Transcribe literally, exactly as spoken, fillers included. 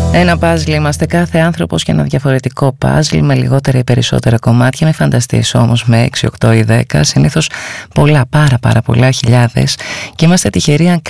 Ένα παζλ είμαστε, κάθε άνθρωπος και ένα διαφορετικό παζλ με λιγότερα ή περισσότερα κομμάτια. Μην φανταστείς όμως με έξι, οκτώ ή δέκα, συνήθως πολλά, πάρα πάρα πολλά χιλιάδες, και είμαστε τυχεροί αν